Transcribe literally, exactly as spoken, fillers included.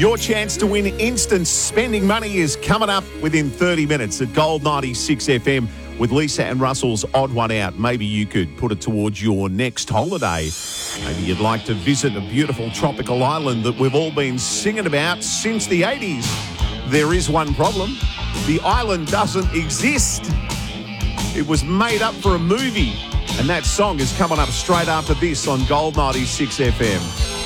Your chance to win instant spending money is coming up within thirty minutes at Gold ninety-six F M with Lisa and Russell's Odd One Out. Maybe you could put it towards your next holiday. Maybe you'd like to visit a beautiful tropical island that we've all been singing about since the eighties. There is one problem. The island doesn't exist. It was made up for a movie. And that song is coming up straight after this on Gold ninety-six F M.